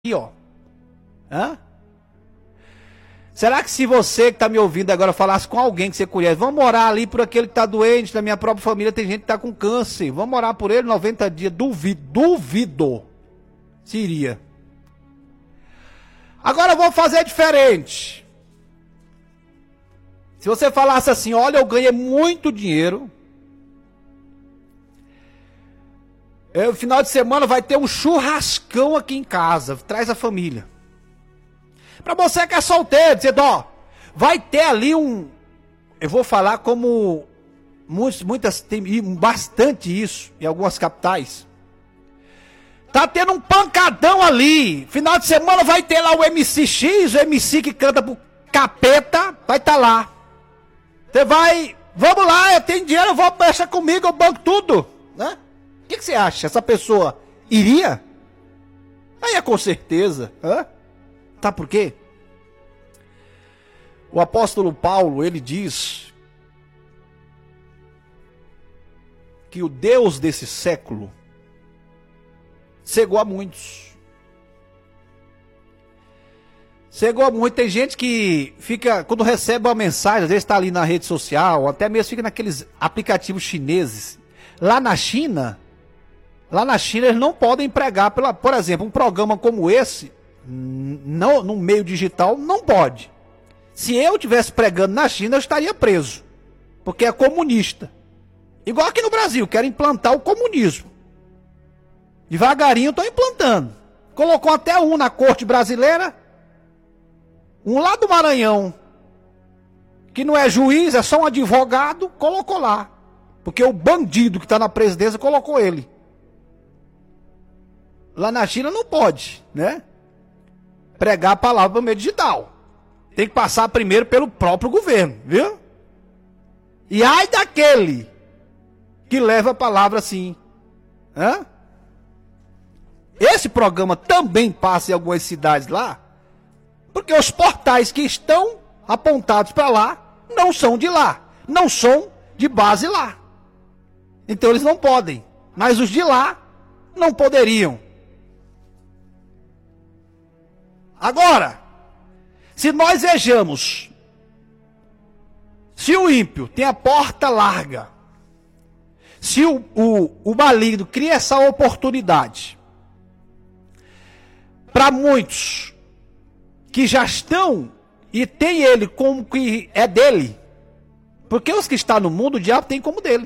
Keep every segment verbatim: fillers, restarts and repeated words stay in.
aqui, ó. Hã? Será que se você que está me ouvindo agora falasse com alguém que você conhece, vamos orar ali por aquele que está doente, da minha própria família tem gente que está com câncer, vamos orar por ele noventa dias, duvido, duvido, se iria. Agora eu vou fazer diferente. Se você falasse assim, olha, eu ganhei muito dinheiro, é, no final de semana vai ter um churrascão aqui em casa, traz a família. Para você que é solteiro, dizendo, ó, vai ter ali um, eu vou falar como muitas, muitas tem bastante isso em algumas capitais. Tá tendo um pancadão ali. Final de semana vai ter lá o M C X, o M C que canta pro capeta, vai estar tá lá. Você vai, vamos lá, eu tenho dinheiro, eu vou, deixa comigo, eu banco tudo, né? O que, que você acha? Essa pessoa iria? Aí é com certeza, hã? Sabe por quê? O apóstolo Paulo, ele diz que o Deus desse século cegou a muitos. Cegou a muitos. Tem gente que fica, quando recebe uma mensagem, às vezes está ali na rede social, ou até mesmo fica naqueles aplicativos chineses. Lá na China, lá na China eles não podem pregar, pela, por exemplo, um programa como esse, não, no meio digital, não pode. Se eu estivesse pregando na China, eu estaria preso, porque é comunista. Igual aqui no Brasil, querem implantar o comunismo. Devagarinho estão implantando. Colocou até um na corte brasileira, um lá do Maranhão, que não é juiz, é só um advogado, colocou lá. Porque o bandido que está na presidência colocou ele. Lá na China não pode, né? Pregar a palavra no meio digital. Tem que passar primeiro pelo próprio governo, viu? E ai daquele que leva a palavra assim. Hã? Esse programa também passa em algumas cidades lá, porque os portais que estão apontados para lá não são de lá, não são de base lá. Então eles não podem, mas os de lá não poderiam. Agora, se nós vejamos, se o ímpio tem a porta larga, se o, o, o maligno cria essa oportunidade, para muitos que já estão e tem ele como que é dele, porque os que estão no mundo, o diabo tem como dele.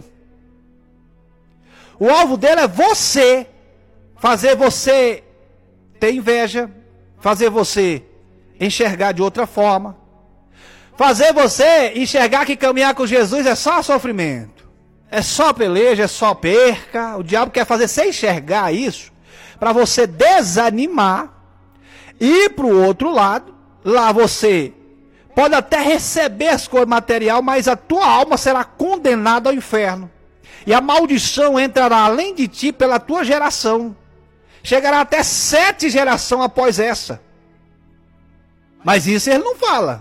O alvo dele é você, fazer você ter inveja, fazer você enxergar de outra forma, fazer você enxergar que caminhar com Jesus é só sofrimento, é só peleja, é só perca. O diabo quer fazer você enxergar isso, para você desanimar, ir para o outro lado. Lá você pode até receber as coisas materiais, mas a tua alma será condenada ao inferno. E a maldição entrará além de ti pela tua geração. Chegará até sete gerações após essa. Mas isso ele não fala.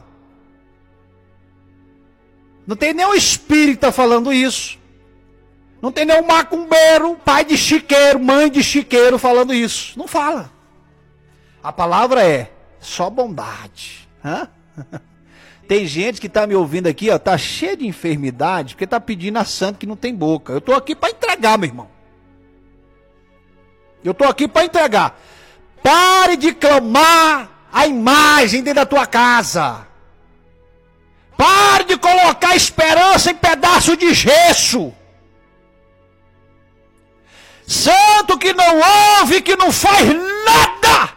Não tem nenhum espírita falando isso. Não tem nenhum macumbeiro, pai de chiqueiro, mãe de chiqueiro falando isso. Não fala. A palavra é só bondade. Hã? Tem gente que está me ouvindo aqui, ó, tá cheio de enfermidade, porque está pedindo a santo que não tem boca. Eu estou aqui para entregar, meu irmão. Eu estou aqui para entregar. Pare de clamar a imagem dentro da tua casa. Pare de colocar esperança em pedaço de gesso. Santo que não ouve, que não faz nada.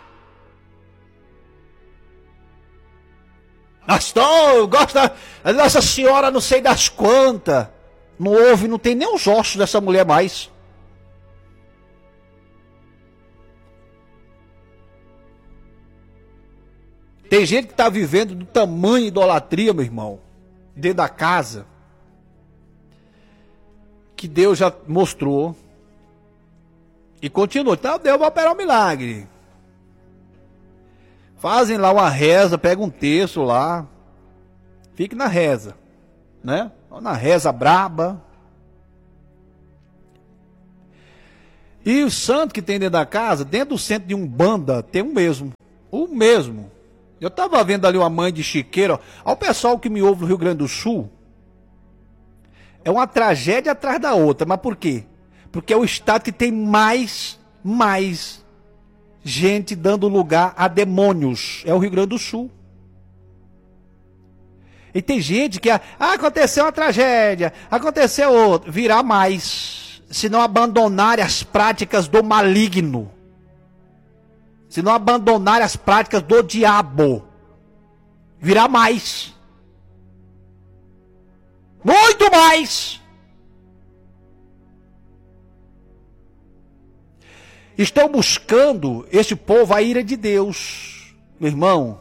Pastor, eu gosto da Nossa Senhora, não sei das quantas. Não ouve, não tem nem os ossos dessa mulher mais. Tem gente que está vivendo do tamanho de idolatria, meu irmão, dentro da casa, que Deus já mostrou e continua. Então Deus vai operar um milagre. Fazem lá uma reza, pega um texto lá, fique na reza, né? Na reza braba. E o santo que tem dentro da casa, dentro do centro de Umbanda, tem o mesmo. O mesmo. Eu estava vendo ali uma mãe de chiqueira. Ó. Ao pessoal que me ouve no Rio Grande do Sul, é uma tragédia atrás da outra. Mas por quê? Porque é o estado que tem mais, mais gente dando lugar a demônios. É o Rio Grande do Sul. E tem gente que, ah, aconteceu uma tragédia, aconteceu outra. Virá mais, se não abandonarem as práticas do maligno. Se não abandonarem as práticas do diabo. Virá mais. Muito mais. Estão buscando este povo a ira de Deus. Meu irmão.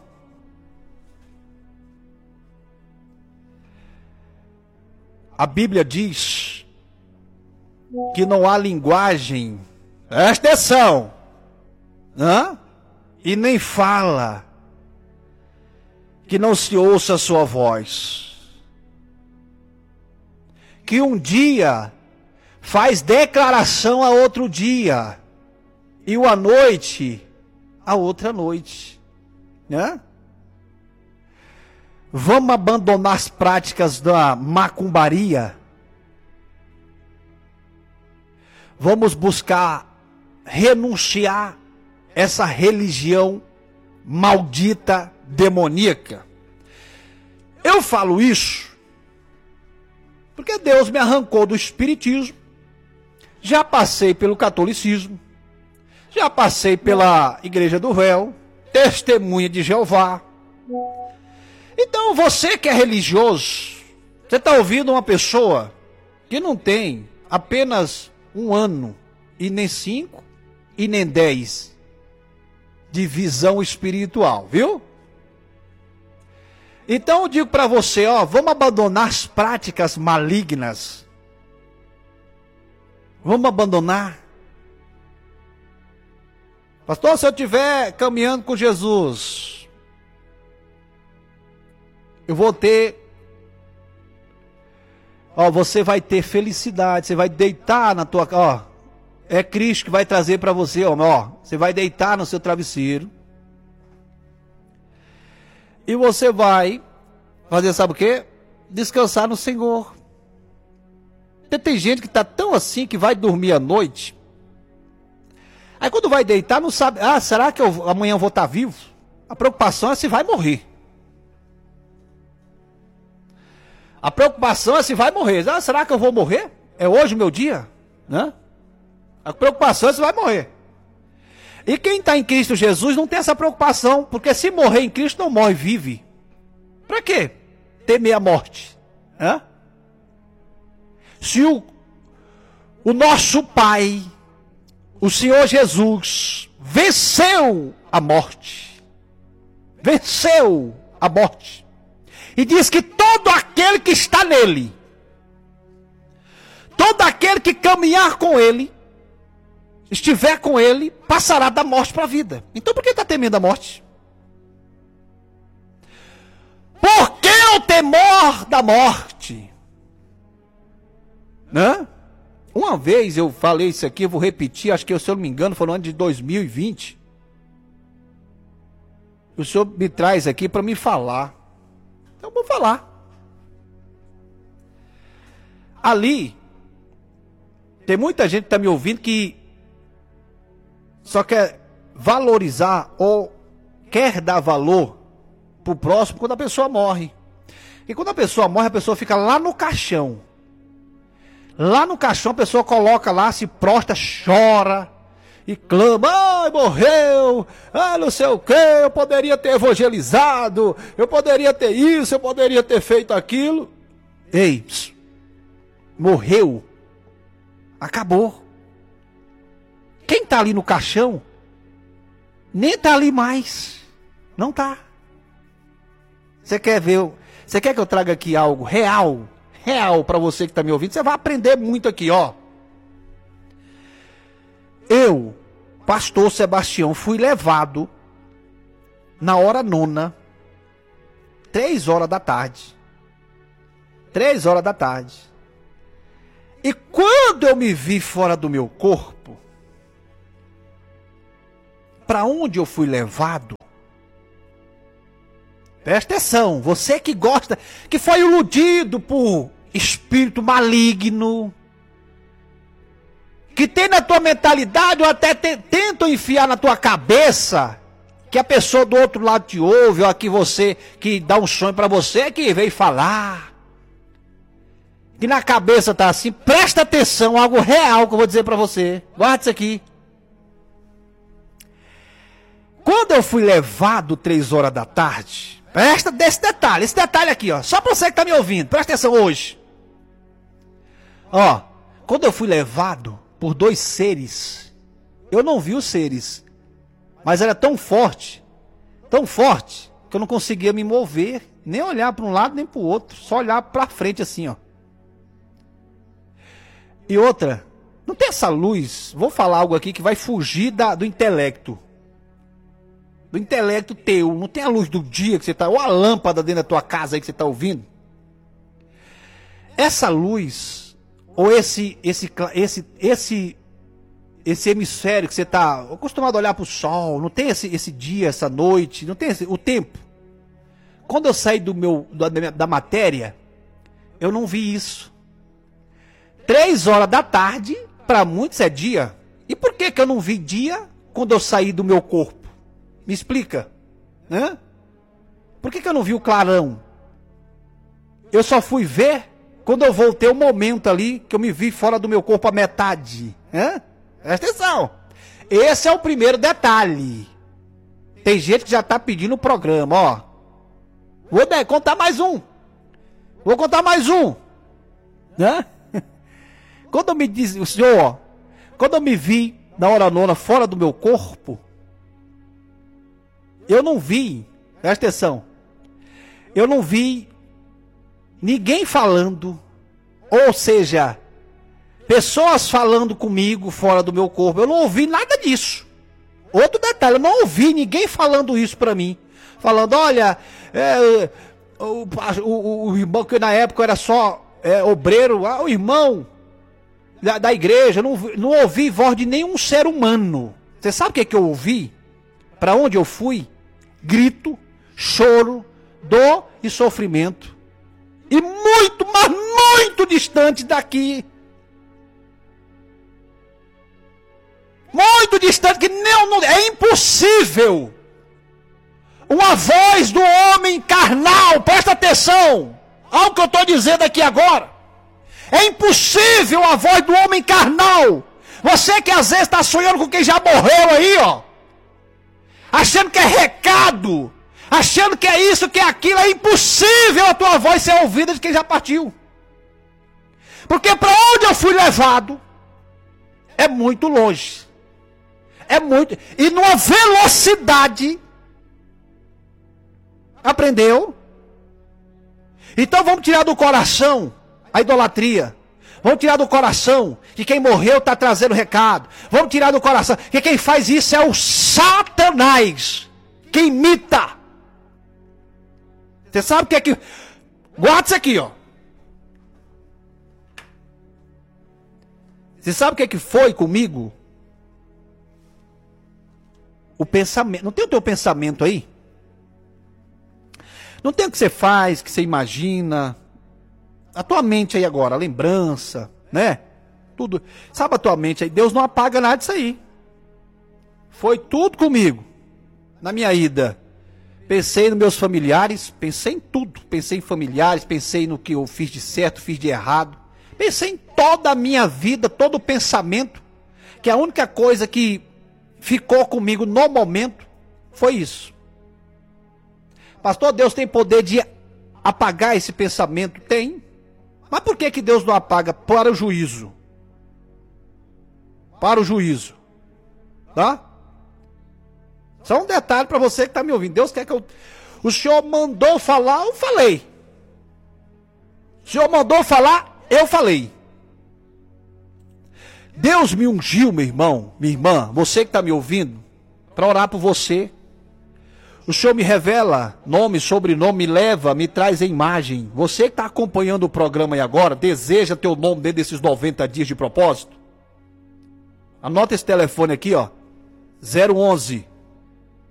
A Bíblia diz que não há linguagem, presta atenção, né? E nem fala, que não se ouça a sua voz. Que um dia faz declaração a outro dia, e uma noite a outra noite, né? Vamos abandonar as práticas da macumbaria. Vamos buscar renunciar essa religião maldita, demoníaca. Eu falo isso porque Deus me arrancou do espiritismo. Já passei pelo catolicismo. Já passei pela Igreja do Véu, Testemunha de Jeová. Então você que é religioso, você está ouvindo uma pessoa que não tem apenas um ano, e nem cinco, e nem dez, de visão espiritual, viu? Então eu digo para você, ó, vamos abandonar as práticas malignas. Vamos abandonar. Pastor, se eu estiver caminhando com Jesus, eu vou ter, ó, você vai ter felicidade, você vai deitar na tua, ó, é Cristo que vai trazer para você, ó, ó, você vai deitar no seu travesseiro, e você vai fazer, sabe o quê? Descansar no Senhor. Porque tem gente que está tão assim que vai dormir à noite, aí quando vai deitar não sabe, ah, será que eu, amanhã eu vou estar vivo? A preocupação é se vai morrer. A preocupação é se vai morrer. Ah, será que eu vou morrer? É hoje o meu dia? Né? A preocupação é se vai morrer. E quem está em Cristo Jesus não tem essa preocupação, porque se morrer em Cristo não morre, vive. Para quê? Temer a morte. Né? Se o, o nosso Pai, o Senhor Jesus, venceu a morte, venceu a morte, e diz que todo aquele que está nele, todo aquele que caminhar com ele, estiver com ele, passará da morte para a vida. Então por que está temendo a morte? Por que o temor da morte? Né? Uma vez eu falei isso aqui, eu vou repetir, acho que se eu não me engano foi no ano de dois mil e vinte. O senhor me traz aqui para me falar. Então eu vou falar. Ali, tem muita gente que está me ouvindo que só quer valorizar ou quer dar valor para o próximo quando a pessoa morre. E quando a pessoa morre, a pessoa fica lá no caixão. Lá no caixão a pessoa coloca lá, se prostra, chora e clama, ai, morreu, ai, não sei o que, eu poderia ter evangelizado, eu poderia ter isso, eu poderia ter feito aquilo. Ei, pss, morreu, acabou. Quem está ali no caixão, nem está ali mais, não está. Você quer ver, você quer que eu traga aqui algo real, real para você que está me ouvindo? Você vai aprender muito aqui, ó. Eu, pastor Sebastião, fui levado na hora nona, três horas da tarde. Três horas da tarde. E quando eu me vi fora do meu corpo, para onde eu fui levado? Presta atenção, você que gosta, que foi iludido por espírito maligno, que tem na tua mentalidade ou até te, tentam enfiar na tua cabeça, que a pessoa do outro lado te ouve, ou aqui você, que dá um sonho para você, que veio falar, que na cabeça tá assim, presta atenção, algo real que eu vou dizer para você, guarda isso aqui. Quando eu fui levado três horas da tarde, presta desse detalhe, esse detalhe aqui, ó, só para você que tá me ouvindo, presta atenção hoje. Ó, quando eu fui levado por dois seres, eu não vi os seres, mas era tão forte, tão forte, que eu não conseguia me mover, nem olhar para um lado nem para o outro, só olhar para frente assim, ó. E outra, não tem essa luz, vou falar algo aqui que vai fugir da, do intelecto, do intelecto teu, não tem a luz do dia que você está, ou a lâmpada dentro da tua casa aí que você está ouvindo. Essa luz, ou esse, esse, esse, esse, esse hemisfério que você está acostumado a olhar para o sol, não tem esse, esse dia, essa noite, não tem esse, o tempo. Quando eu saí do meu, da, da matéria, eu não vi isso. Três horas da tarde, para muitos é dia. E por que que eu não vi dia quando eu saí do meu corpo? Me explica, né? Por que que eu não vi o clarão? Eu só fui ver quando eu voltei o momento ali que eu me vi fora do meu corpo a metade, né? Presta atenção. Esse é o primeiro detalhe. Tem gente que já está pedindo o programa, ó. Vou contar mais um. Vou contar mais um, né? Quando eu me diz, o senhor, ó, quando eu me vi na hora nona fora do meu corpo, eu não vi, presta atenção, eu não vi ninguém falando, ou seja, pessoas falando comigo fora do meu corpo, eu não ouvi nada disso. Outro detalhe, eu não ouvi ninguém falando isso pra mim, falando, olha, é, o, o, o irmão que na época era só é, obreiro, ah, o irmão da, da igreja, não, não ouvi voz de nenhum ser humano. Você sabe o que é que eu ouvi? Para onde eu fui? Grito, choro, dor e sofrimento. E muito, mas muito distante daqui. Muito distante, que não, não, é impossível. Uma voz do homem carnal, presta atenção ao que eu estou dizendo aqui agora. É impossível a voz do homem carnal. Você que às vezes está sonhando com quem já morreu aí, ó. Achando que é recado, achando que é isso, que é aquilo, é impossível a tua voz ser ouvida de quem já partiu. Porque para onde eu fui levado é muito longe. É muito, e numa velocidade. Aprendeu? Então vamos tirar do coração a idolatria. Vamos tirar do coração que quem morreu está trazendo recado. Vamos tirar do coração que quem faz isso é o Satanás, que imita. Você sabe o que é que... Guarda isso aqui, ó. Você sabe o que é que foi comigo? O pensamento. Não tem o teu pensamento aí? Não tem o que você faz, que você imagina. A tua mente aí agora, a lembrança, né? Tudo. Sabe a tua mente aí? Deus não apaga nada disso aí. Foi tudo comigo. Na minha ida. Pensei nos meus familiares, pensei em tudo. Pensei em familiares, pensei no que eu fiz de certo, fiz de errado. Pensei em toda a minha vida, todo o pensamento. Que a única coisa que ficou comigo no momento foi isso. Pastor, Deus tem poder de apagar esse pensamento? Tem. Mas por que que Deus não apaga? Para o juízo. Para o juízo. Tá? Só um detalhe para você que está me ouvindo. Deus quer que eu... O Senhor mandou falar, eu falei. O Senhor mandou falar, eu falei. Deus me ungiu, meu irmão, minha irmã, você que está me ouvindo, para orar por você. O Senhor me revela nome, sobrenome, me leva, me traz a imagem. Você que está acompanhando o programa aí agora, deseja ter o nome dentro desses noventa dias de propósito? Anota esse telefone aqui, ó. zero onze,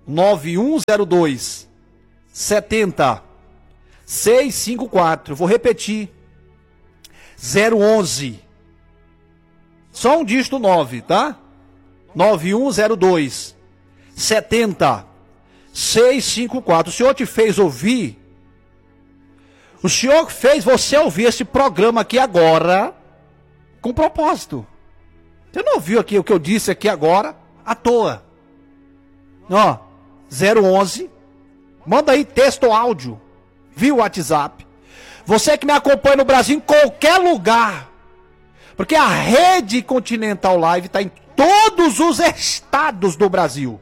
nove um zero dois, sete zero, seis cinco quatro. Vou repetir. zero onze. Só um dígito nove, tá? nove um zero dois, sete zero, seis cinco quatro. O senhor te fez ouvir? O senhor fez você ouvir esse programa aqui agora com propósito. Você não ouviu aqui o que eu disse aqui agora à toa. Ó, zero onze. Manda aí texto ou áudio via WhatsApp. Você que me acompanha no Brasil, em qualquer lugar. Porque a Rede Continental Live está em todos os estados do Brasil.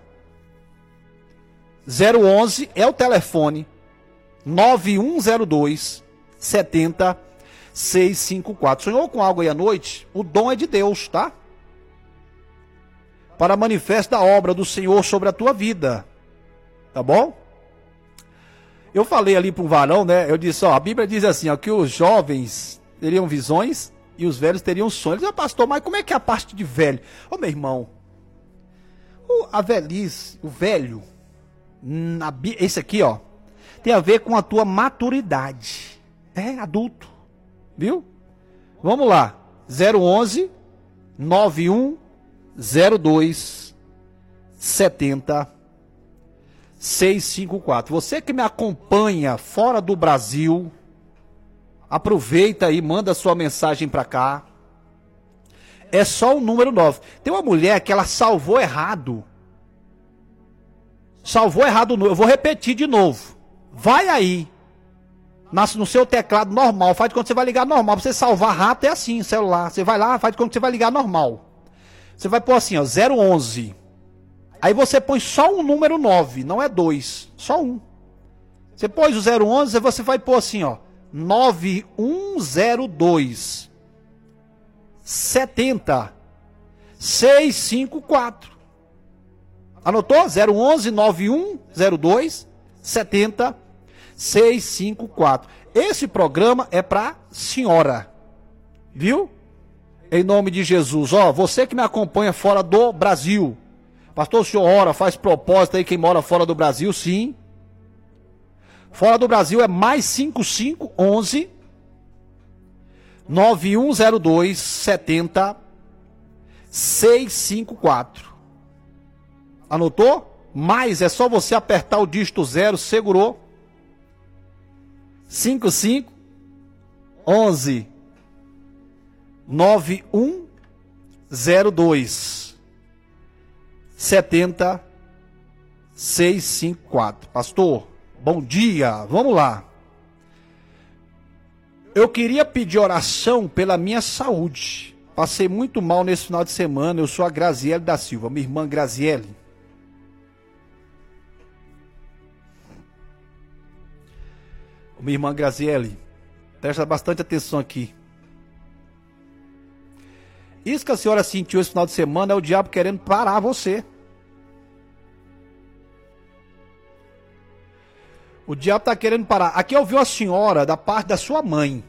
zero onze é o telefone. nove um zero dois, sete zero, seis cinco quatro. Sonhou com algo aí à noite? O dom é de Deus, tá? Para manifesta a obra do Senhor sobre a tua vida. Tá bom? Eu falei ali para um varão, né? Eu disse, ó, a Bíblia diz assim, ó, que os jovens teriam visões e os velhos teriam sonhos. Ele disse, pastor, mas como é que é a parte de velho? Ô, meu irmão, o, a velhice, o velho, na, esse aqui, ó, tem a ver com a tua maturidade. É, adulto. Viu? Vamos lá. zero onze, nove um zero dois, sete zero, seis cinco quatro. Você que me acompanha fora do Brasil, aproveita aí, manda sua mensagem para cá. É só o número nove. Tem uma mulher que ela salvou errado. Salvou errado. Eu vou repetir de novo. Vai aí. Nasce no seu teclado normal. Faz de quando você vai ligar normal. Pra você salvar rápido é assim, celular. Você vai lá, faz de quando você vai ligar normal. Você vai pôr assim, ó, zero onze. Aí você põe só um número nove, não é dois, só um. Você pôs o zero onze, você vai pôr assim, ó, nove um zero dois, sete zero, seis cinco quatro. Anotou? zero onze, nove um zero dois, sete zero, seis cinco quatro. Esse programa é para senhora, viu? Em nome de Jesus, ó, você que me acompanha fora do Brasil, pastor, o senhor ora, faz propósito aí, quem mora fora do Brasil, sim. Fora do Brasil é mais cinco cinco onze, nove um zero dois, sete zero, seis cinco quatro. Anotou? Mais é só você apertar o dígito zero, segurou. cinco cinco onze, nove um zero dois, sete zero, seis cinco quatro. Pastor, bom dia, vamos lá. Eu queria pedir oração pela minha saúde. Passei muito mal nesse final de semana. Eu sou a Graziele da Silva, minha irmã Graziele. Minha irmã Graziele, presta bastante atenção aqui. Isso que a senhora sentiu esse final de semana é o diabo querendo parar você. O diabo está querendo parar. Aqui eu vi a senhora da parte da sua mãe.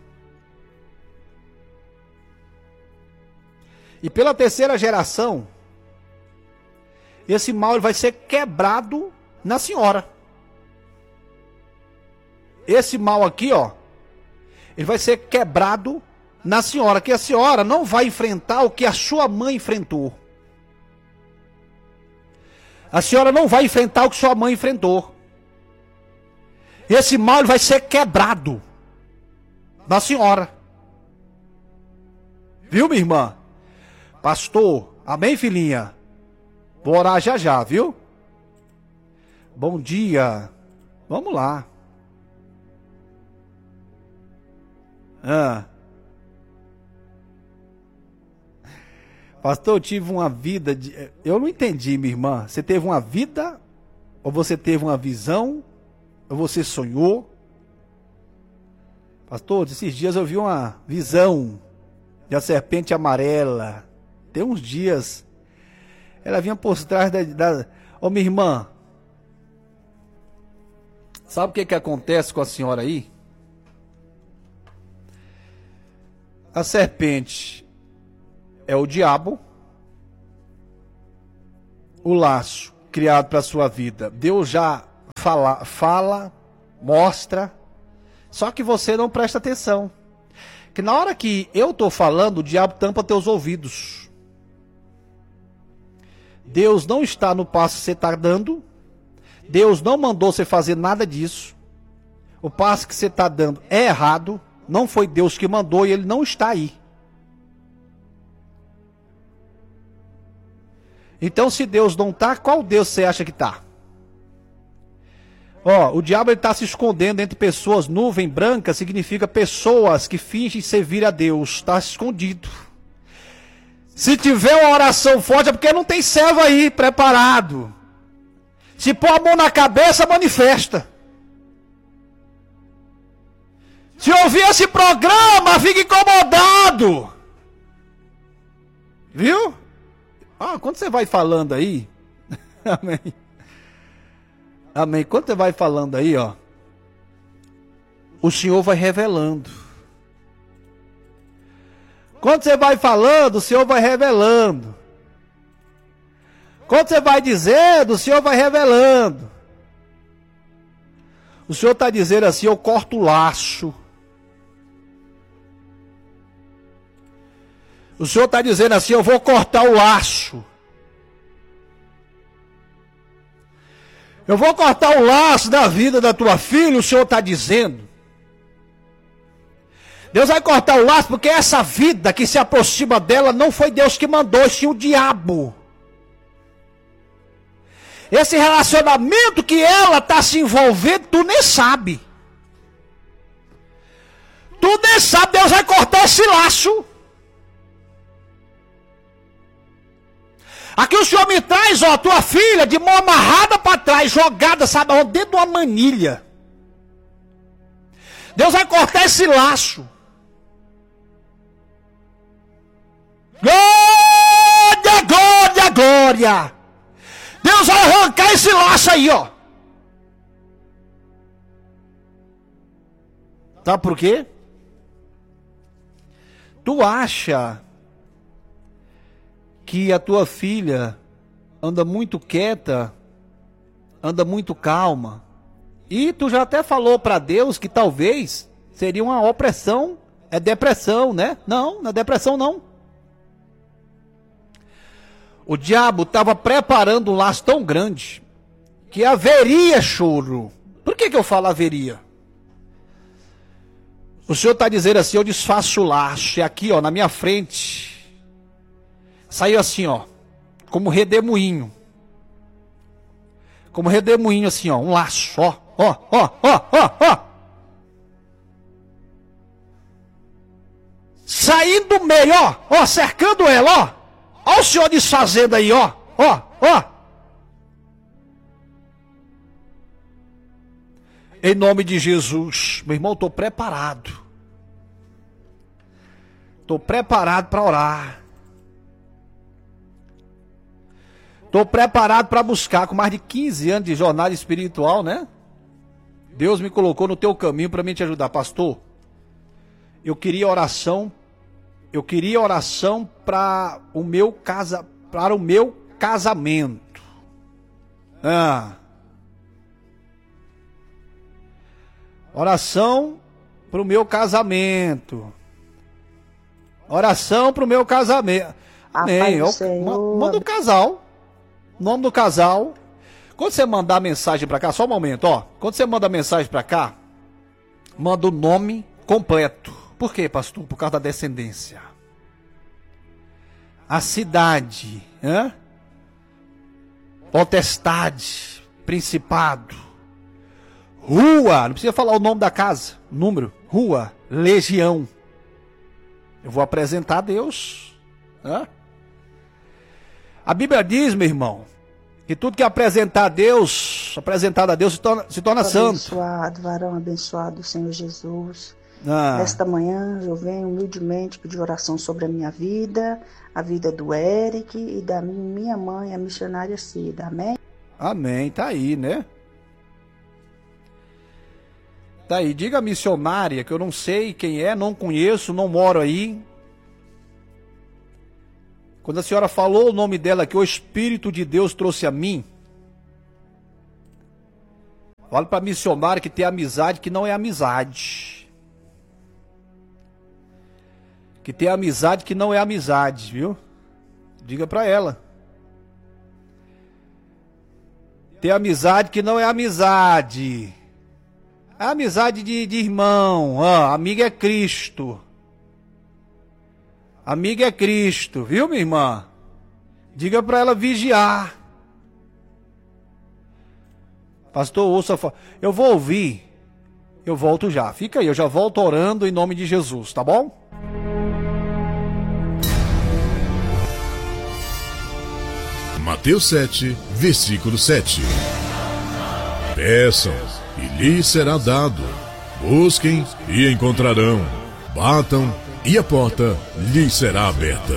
E pela terceira geração, esse mal ele vai ser quebrado na senhora. Esse mal aqui, ó, ele vai ser quebrado na senhora, que a senhora não vai enfrentar o que a sua mãe enfrentou. A senhora não vai enfrentar o que sua mãe enfrentou. Esse mal ele vai ser quebrado na senhora. Viu, minha irmã? Pastor, amém, filhinha? Vou orar já já, viu? Bom dia. Vamos lá. Ah. Pastor, eu tive uma vida de... Eu não entendi, minha irmã. Você teve uma vida? Ou você teve uma visão? Ou você sonhou? Pastor, esses dias eu vi uma visão de uma serpente amarela. Tem uns dias. Ela vinha por trás da... da... Ô, minha irmã. Sabe o que que acontece com a senhora aí? A serpente é o diabo, o laço criado para a sua vida. Deus já fala, fala, mostra, só que você não presta atenção. Que na hora que eu estou falando, o diabo tampa teus ouvidos. Deus não está no passo que você está dando. Deus não mandou você fazer nada disso. O passo que você está dando é errado. Não foi Deus que mandou e ele não está aí. Então, se Deus não está, qual Deus você acha que está? Ó, o diabo está se escondendo entre pessoas. Nuvem branca significa pessoas que fingem servir a Deus. Está escondido. Se tiver uma oração forte é porque não tem servo aí preparado. Se pôr a mão na cabeça, manifesta. Se ouvir esse programa, fica incomodado. Viu? Ah, quando você vai falando aí, amém, amém, quando você vai falando aí, ó, o Senhor vai revelando. Quando você vai falando, o Senhor vai revelando. Quando você vai dizendo, o Senhor vai revelando. O Senhor está dizendo assim, eu corto o laço. O Senhor está dizendo assim, eu vou cortar o laço. Eu vou cortar o laço da vida da tua filha, o Senhor está dizendo. Deus vai cortar o laço porque essa vida que se aproxima dela não foi Deus que mandou, sim o diabo. Esse relacionamento que ela está se envolvendo, tu nem sabe. Tu nem sabe, Deus vai cortar esse laço. Aqui o Senhor me traz, ó, tua filha de mão amarrada para trás, jogada, sabe, ó, dentro de uma manilha. Deus vai cortar esse laço. Glória, glória, glória. Deus vai arrancar esse laço aí, ó. Sabe por quê? Tu acha que a tua filha anda muito quieta, anda muito calma, e tu já até falou para Deus que talvez seria uma opressão, é depressão, né? Não, não é depressão não. O diabo estava preparando um laço tão grande que haveria choro. Por que que eu falo haveria? O Senhor está dizendo assim, eu desfaço o laço, e aqui ó, na minha frente saiu assim, ó, como redemoinho. Como redemoinho assim, ó, um laço, ó, ó, ó, ó, ó, ó. Saindo do meio, ó, ó, cercando ela, ó. Ó o Senhor desfazendo aí, ó, ó, ó. Em nome de Jesus, meu irmão, estou preparado. Estou preparado para orar. Estou preparado para buscar, com mais de quinze anos de jornada espiritual, né? Deus me colocou no teu caminho para mim te ajudar. Pastor, eu queria oração, eu queria oração para o meu casa, para o meu casamento. Ah. Oração para o meu casamento. Oração para o meu casamento. Amém. Eu, manda o casal. Nome do casal. Quando você mandar mensagem para cá, só um momento, ó. Quando você manda mensagem para cá, manda o nome completo. Por quê, pastor? Por causa da descendência. A cidade, hein? Potestade, principado. Rua, não precisa falar o nome da casa, número. Rua, legião. Eu vou apresentar a Deus. Hein? A Bíblia diz, meu irmão, que tudo que apresentar a Deus, apresentado a Deus, se torna, se torna santo. Abençoado, varão abençoado, Senhor Jesus. Ah. Nesta manhã eu venho humildemente pedir oração sobre a minha vida, a vida do Eric e da minha mãe, a missionária Cida. Amém? Amém, tá aí, né? Tá aí, diga a missionária, que eu não sei quem é, não conheço, não moro aí. Quando a senhora falou o nome dela, que o Espírito de Deus trouxe a mim, Fala pra missionária que tem amizade que não é amizade. Que tem amizade que não é amizade, viu? Diga pra ela. Tem amizade que não é amizade. É amizade de, de irmão. Ah, amigo é Cristo. Amigo é Cristo, viu, minha irmã? Diga pra ela vigiar. Pastor, ouça, eu vou ouvir, eu volto já. Fica aí, eu já volto orando em nome de Jesus, tá bom? Mateus sete, versículo sete. Peçam, e lhes será dado. Busquem, e encontrarão. Batam, e a porta lhes será aberta.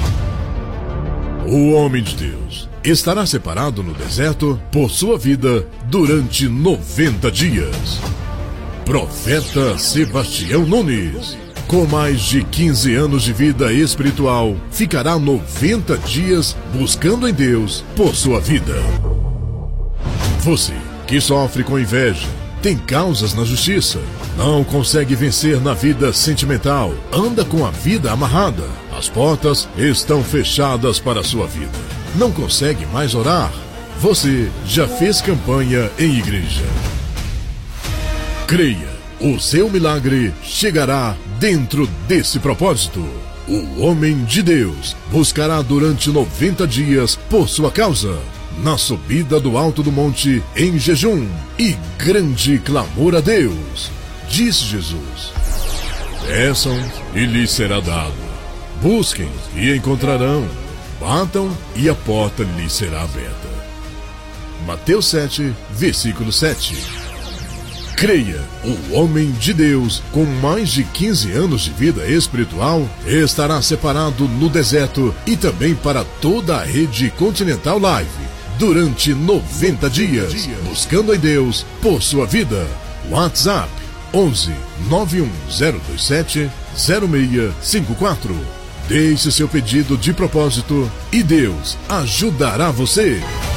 O homem de Deus estará separado no deserto por sua vida durante noventa dias. Profeta Sebastião Nunes, com mais de quinze anos de vida espiritual, ficará noventa dias buscando em Deus por sua vida. Você que sofre com inveja, tem causas na justiça, não consegue vencer na vida sentimental, anda com a vida amarrada, as portas estão fechadas para a sua vida, não consegue mais orar, você já fez campanha em igreja. Creia, o seu milagre chegará dentro desse propósito. O homem de Deus buscará durante noventa dias por sua causa, na subida do alto do monte em jejum e grande clamor a Deus. Disse Jesus: peçam e lhes será dado, busquem e encontrarão, batam e a porta lhes será aberta. Mateus sete, versículo sete. Creia, o homem de Deus, com mais de quinze anos de vida espiritual, estará separado no deserto e também para toda a rede Continental Live, durante noventa dias, buscando em Deus por sua vida. WhatsApp onze, nove um zero dois sete, zero seis cinco quatro. Deixe seu pedido de propósito e Deus ajudará você.